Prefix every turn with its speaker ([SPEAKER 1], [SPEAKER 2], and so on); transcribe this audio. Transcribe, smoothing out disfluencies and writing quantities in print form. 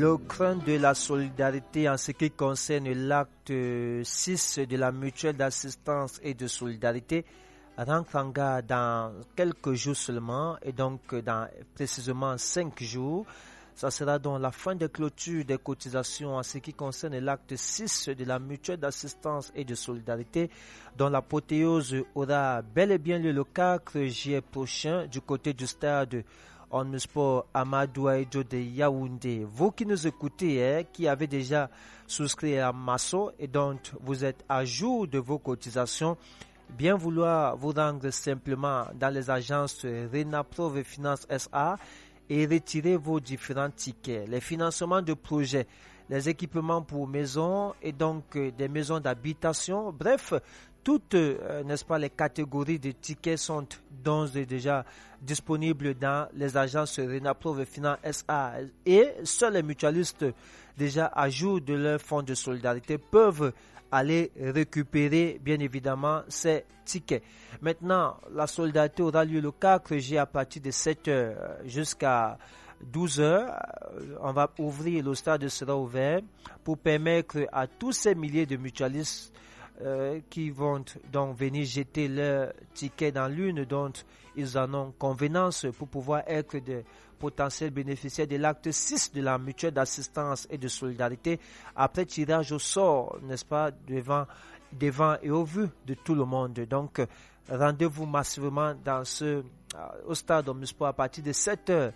[SPEAKER 1] Le cran de la solidarité en ce qui concerne l'acte 6 de la mutuelle d'assistance et de solidarité rentre en garde dans quelques jours seulement et donc dans précisément 5 jours. Ça sera donc la fin de clôture des cotisations en ce qui concerne l'acte 6 de la mutuelle d'assistance et de solidarité dont l'apothéose aura bel et bien lieu le 4 juillet prochain du côté du stade Omnisport Amadou Ahidjo de Yaoundé. Vous qui nous écoutez, qui avez déjà souscrit à Masso et dont vous êtes à jour de vos cotisations, bien vouloir vous rendre simplement dans les agences Renapro et Finance SA et retirer vos différents tickets, les financements de projets, les équipements pour maisons et donc des maisons d'habitation, bref, toutes, n'est-ce pas, les catégories de tickets sont d'ores et déjà disponibles dans les agences Renapro et Finance SA et seuls les mutualistes déjà à jour de leur fonds de solidarité peuvent aller récupérer bien évidemment ces tickets. Maintenant, la solidarité aura lieu le 4 juillet à partir de 7h jusqu'à 12h. On va ouvrir, le stade sera ouvert pour permettre à tous ces milliers de mutualistes qui vont donc venir jeter leurs tickets dans l'une dont ils en ont convenance pour pouvoir être des potentiels bénéficiaires de l'acte 6 de la mutuelle d'assistance et de solidarité après tirage au sort, n'est-ce pas, devant et au vu de tout le monde. Donc, rendez-vous massivement au stade Omnisport à partir de 7h